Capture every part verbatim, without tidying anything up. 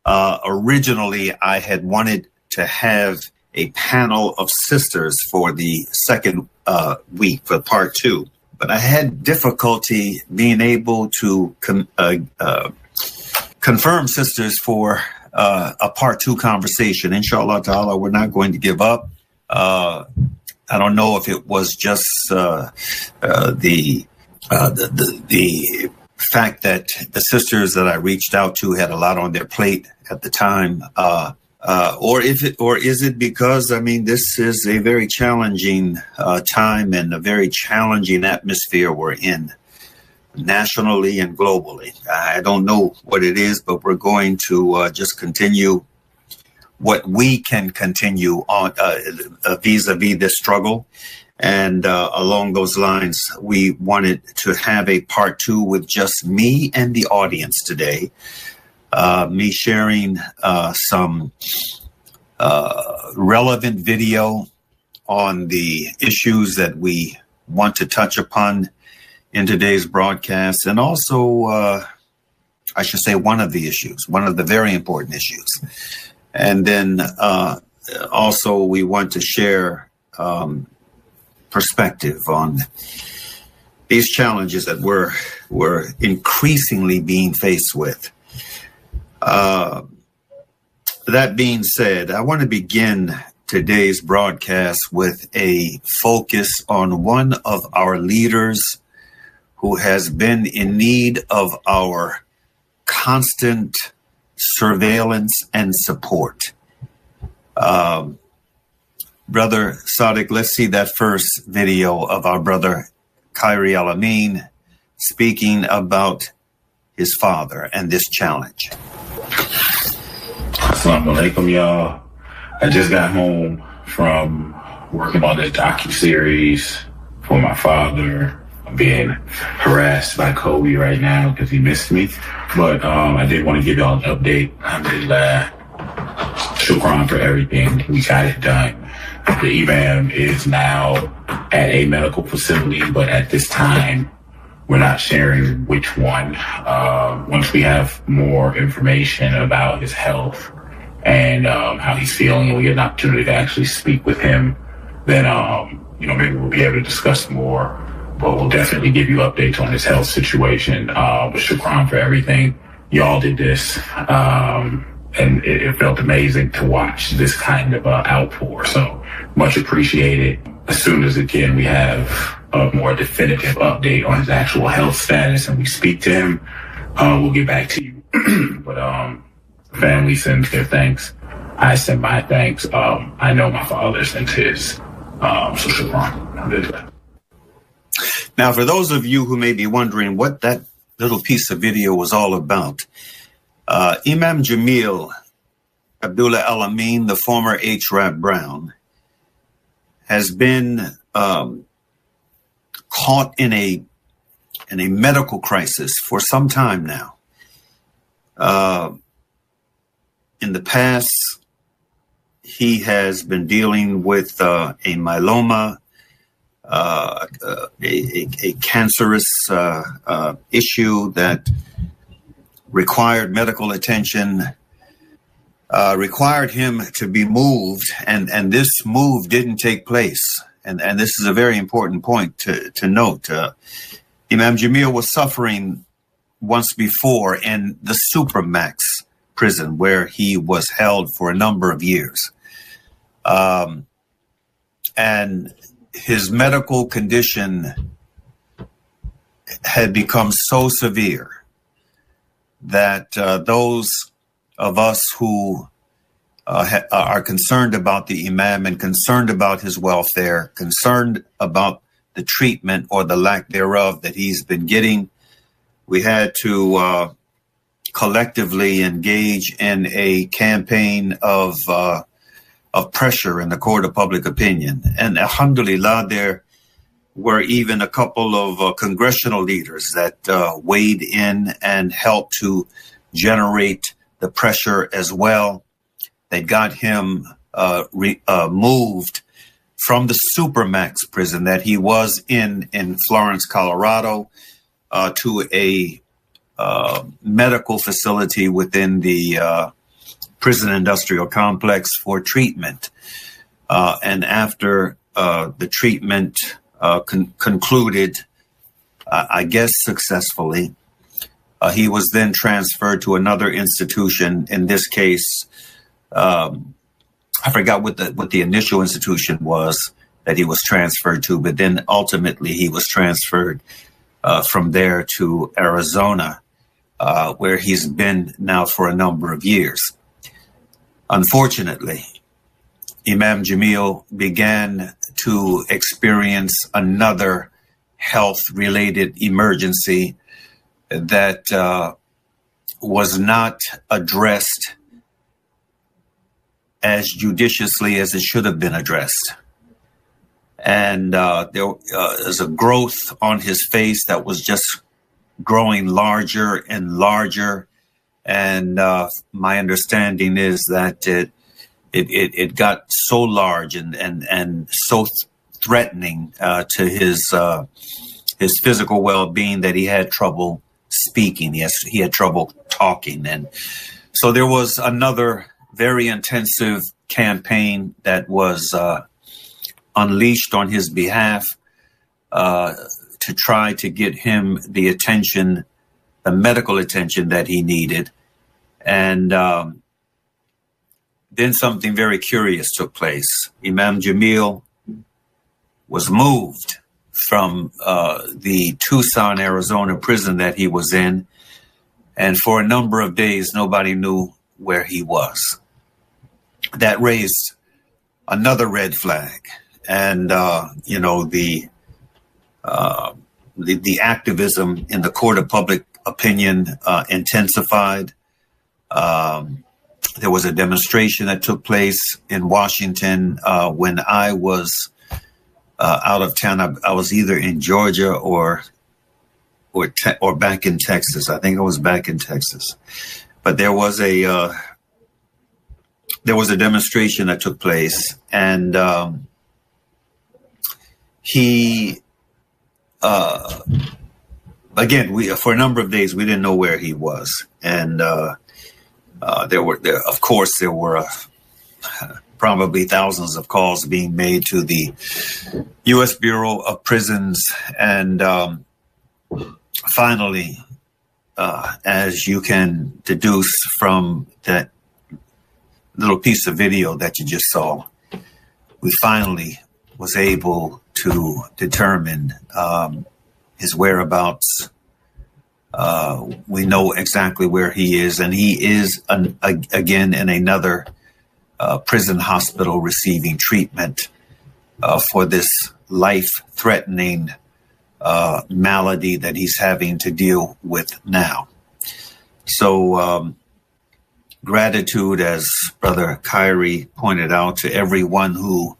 Uh, originally, I had wanted to have a panel of sisters for the second uh, week for part two, but I had difficulty being able to con- uh, uh, confirm sisters for uh, a part two conversation. Inshallah ta'ala, we're not going to give up. Uh, I don't know if it was just uh, uh, the, uh, the, the the fact that the sisters that I reached out to had a lot on their plate at the time, uh, uh, or if it, or is it because, I mean, this is a very challenging uh, time and a very challenging atmosphere we're in, nationally and globally. I don't know what it is, but we're going to uh, just continue what we can continue on uh, uh, vis-a-vis this struggle. And uh, along those lines, we wanted to have a part two with just me and the audience today. Uh, me sharing uh, some uh, relevant video on the issues that we want to touch upon in today's broadcast. And also, uh, I should say one of the issues, one of the very important issues. And then uh, also we want to share um, perspective on these challenges that we're, we're increasingly being faced with. Uh, that being said, I want to begin today's broadcast with a focus on one of our leaders who has been in need of our constant surveillance and support. Um, Brother Sadiq, let's see that first video of our brother Khairi Al-Amin speaking about his father and this challenge. Assalamu alaikum, y'all. I just got home from working on this docu-series for my father. I'm being harassed by Kobe right now because he missed me. But um, I did want to give y'all an update. Alhamdulillah. Shukran for everything. We got it done. The Imam is now at a medical facility, but at this time, we're not sharing which one. Uh, once we have more information about his health and um, how he's feeling, and we get an opportunity to actually speak with him, then um, you know, maybe we'll be able to discuss more. But we'll definitely give you updates on his health situation. Uh, but shukran for everything. Y'all did this, um, and it, it felt amazing to watch this kind of uh, outpour. So much appreciated. As soon as again we have a more definitive update on his actual health status and we speak to him, uh, we'll get back to you. But um, family sends their thanks. I send my thanks. Um, I know my father sends his. Um, so shukran. Now, for those of you who may be wondering what that little piece of video was all about, uh, Imam Jamil Abdullah Al-Amin, the former H. Rap Brown, has been um, caught in a in a medical crisis for some time now. Uh, in the past, he has been dealing with uh, a myeloma, uh, a, a, a cancerous uh, uh, issue that required medical attention, uh, required him to be moved, and, and this move didn't take place. And, and this is a very important point to, to note. Uh, Imam Jamil was suffering once before in the Supermax prison where he was held for a number of years. Um, and his medical condition had become so severe that uh, those of us who uh, ha- are concerned about the Imam and concerned about his welfare, concerned about the treatment or the lack thereof that he's been getting, we had to uh, collectively engage in a campaign of uh, of pressure in the court of public opinion. And alhamdulillah, there were even a couple of uh, congressional leaders that uh, weighed in and helped to generate the pressure as well. They got him uh, re- uh, moved from the Supermax prison that he was in in Florence, Colorado, uh, to a uh, medical facility within the uh, prison industrial complex for treatment. Uh, and after uh, the treatment uh, con- concluded, uh, I guess successfully, uh, he was then transferred to another institution. In this case, um, I forgot what the what the initial institution was that he was transferred to, but then ultimately he was transferred uh, from there to Arizona, uh, where he's been now for a number of years. Unfortunately, Imam Jamil began to experience another health-related emergency that uh, was not addressed as judiciously as it should have been addressed. And uh, there uh, was a growth on his face that was just growing larger and larger. And uh, my understanding is that it it, it, it got so large and and, and so th- threatening uh, to his uh, his physical well-being that he had trouble speaking. He, has, he had trouble talking. And so there was another very intensive campaign that was uh, unleashed on his behalf uh, to try to get him the attention, the medical attention that he needed. And um, then something very curious took place. Imam Jamil was moved from uh, the Tucson, Arizona prison that he was in. And for a number of days, nobody knew where he was. That raised another red flag. And, uh, you know, the, uh, the the activism in the court of public opinion uh, intensified. Um, there was a demonstration that took place in Washington uh, when I was uh, out of town. I, I was either in Georgia or or te- or back in Texas. I think I was back in Texas. But there was a uh, there was a demonstration that took place, and um, he. Uh, again, we for a number of days we didn't know where he was, and uh, uh, there were, there, of course, there were uh, probably thousands of calls being made to the U S Bureau of Prisons, and um, finally, uh, as you can deduce from that little piece of video that you just saw, we finally was able to determine um, his whereabouts. Uh, we know exactly where he is, and he is an, a, again in another uh, prison hospital receiving treatment uh, for this life-threatening uh, malady that he's having to deal with now. So um, gratitude, as Brother Kyrie pointed out, to everyone who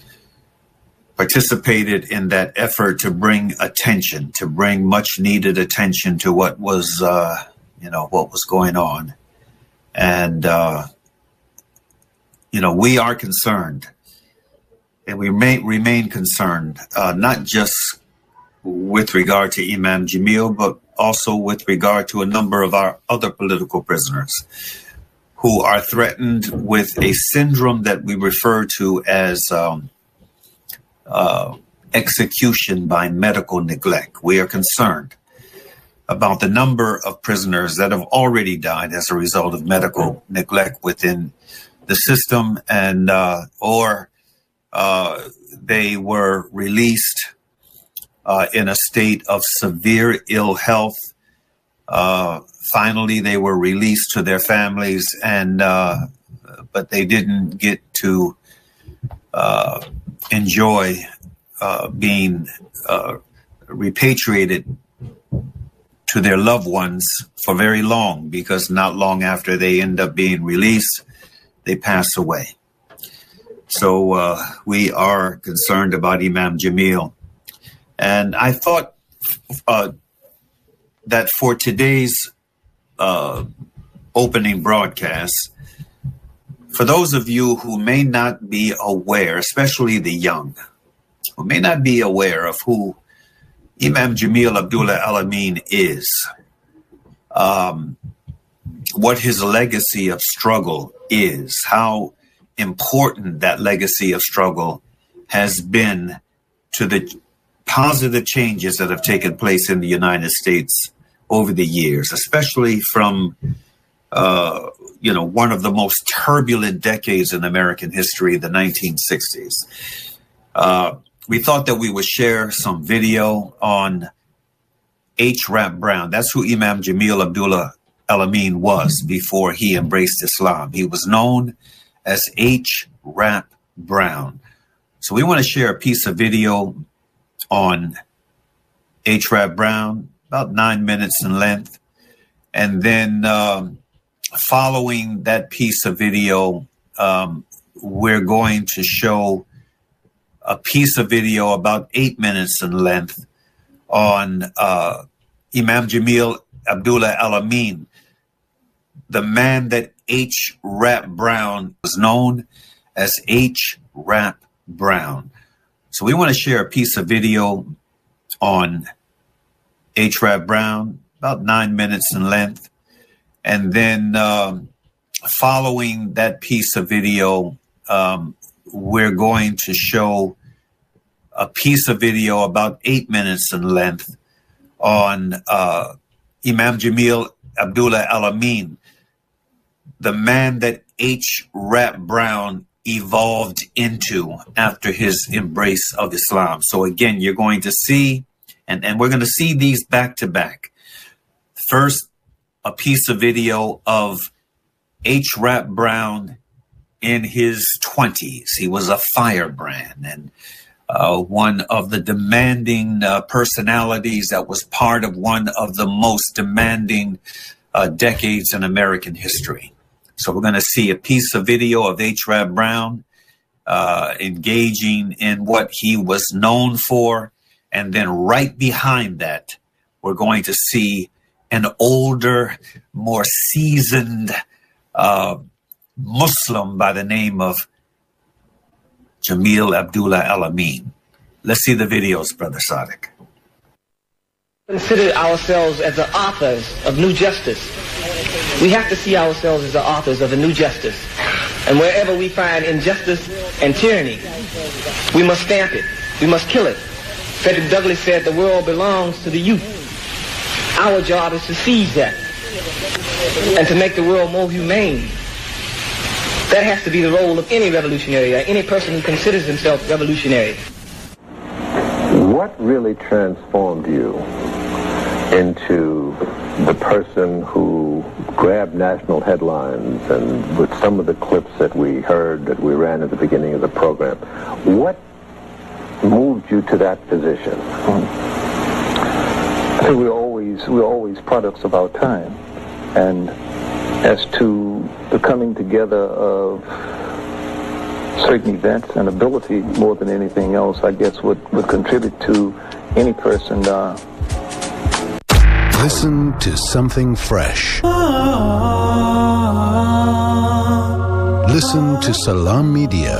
participated in that effort to bring attention, to bring much needed attention to what was, uh, you know, what was going on. And, uh, you know, we are concerned, and we may remain concerned, uh, not just with regard to Imam Jamil, but also with regard to a number of our other political prisoners who are threatened with a syndrome that we refer to as, um, Uh, execution by medical neglect. We are concerned about the number of prisoners that have already died as a result of medical neglect within the system, and uh, or uh, they were released uh, in a state of severe ill health. Uh, finally, they were released to their families, and uh, but they didn't get to Uh, enjoy uh, being uh, repatriated to their loved ones for very long, because not long after they end up being released, they pass away. So uh, we are concerned about Imam Jamil. And I thought uh, that for today's uh, opening broadcast, for those of you who may not be aware, especially the young, who may not be aware of who Imam Jamil Abdullah Al-Amin is, um, what his legacy of struggle is, how important that legacy of struggle has been to the positive changes that have taken place in the United States over the years, especially from, uh, you know, one of the most turbulent decades in American history, the nineteen sixties. Uh, we thought that we would share some video on H. Rap Brown. That's who Imam Jamil Abdullah Al-Amin was before he embraced Islam. He was known as H. Rap Brown. So we want to share a piece of video on H. Rap Brown, about nine minutes in length. And then um, following that piece of video, um, we're going to show a piece of video about eight minutes in length on uh, Imam Jamil Abdullah Al-Amin, the man that H. Rap Brown was known as H. Rap Brown. So we want to share a piece of video on H. Rap Brown, about nine minutes in length. And then um, following that piece of video, um, we're going to show a piece of video about eight minutes in length on uh, Imam Jamil Abdullah Al-Amin, the man that H. Rap Brown evolved into after his embrace of Islam. So again, you're going to see, and, and we're going to see these back to back. First, a piece of video of H. Rap Brown in his twenties. He was a firebrand and uh, one of the demanding uh, personalities that was part of one of the most demanding uh, decades in American history. So we're going to see a piece of video of H. Rap Brown uh, engaging in what he was known for. And then right behind that, we're going to see an older, more seasoned uh, Muslim by the name of Jamil Abdullah Al-Amin. Let's see the videos, Brother Sadiq. Consider ourselves as the authors of new justice. We have to see ourselves as the authors of a new justice. And wherever we find injustice and tyranny, we must stamp it. We must kill it. Frederick Douglass said the world belongs to the youth. Our job is to seize that and to make the world more humane. That has to be the role of any revolutionary or any person who considers himself revolutionary. What really transformed you into the person who grabbed national headlines, and with some of the clips that we heard that we ran at the beginning of the program, what moved you to that position? I think we're always, we're always products of our time. And as to the coming together of certain events and ability more than anything else, I guess would, would contribute to any person. Uh... Listen to something fresh. Listen to Salam Media.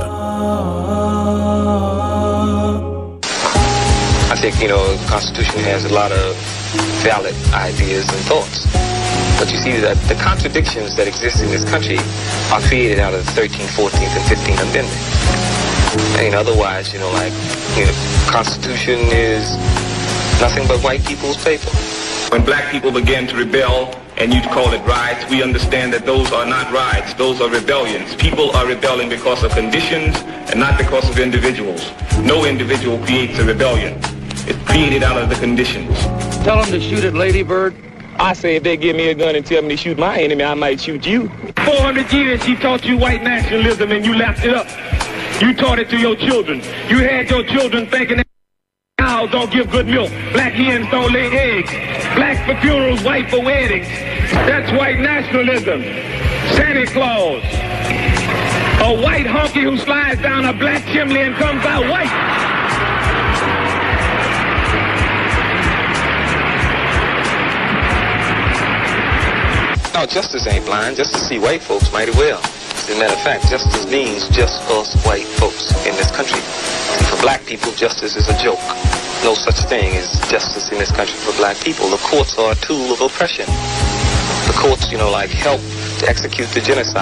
I think, you know, the Constitution has a lot of valid ideas and thoughts. But you see that the contradictions that exist in this country are created out of the thirteenth, fourteenth, and fifteenth Amendment. And otherwise, you know, like, you know, Constitution is nothing but white people's paper. When black people began to rebel, and you call it riots, we understand that those are not riots, those are rebellions. People are rebelling because of conditions and not because of individuals. No individual creates a rebellion. It's created out of the conditions. Tell them to shoot at Lady Bird. I say if they give me a gun and tell me to shoot my enemy, I might shoot you. four hundred years she taught you white nationalism and you lapped it up. You taught it to your children. You had your children thinking that cows don't give good milk. Black hens don't lay eggs. Black for funerals, white for weddings. That's white nationalism. Santa Claus. A white honky who slides down a black chimney and comes out white. No, justice ain't blind. Justice see white folks mighty well. As a matter of fact, justice means just us white folks in this country. See, for black people, justice is a joke. No such thing as justice in this country for black people. The courts are a tool of oppression. the courts, you know, like help to execute the genocide.